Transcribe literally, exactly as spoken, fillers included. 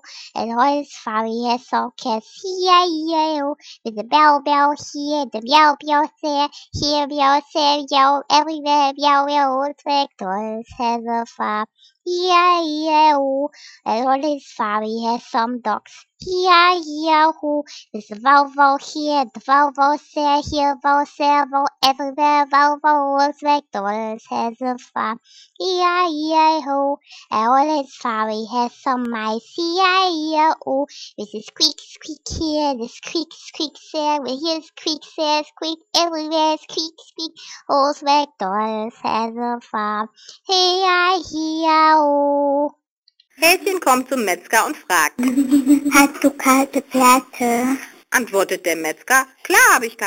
and all his furry has all cats. E-I-E-I-O, with the bell bell here, the meow meow there, here meow there, meow everywhere, meow meow, old tractors has a farm. E-I-E-I-O, and all his furry has some dogs. E-I-E-I-O, there's a Volvo here, the Volvo there, here, Volvo there, Volvo everywhere, Volvo, old tractors has a farm. E I E I O, and all his furry has some mice. E I E I O, with his squeak squeak here, the squeak squeak there, with his squeak there, squeak everywhere, squeak squeak, old MacDonald has a farm. E I E I O. Häschen kommt zum Metzger und fragt: Hast du kalte Platte? Antwortet der Metzger: Klar habe ich kalte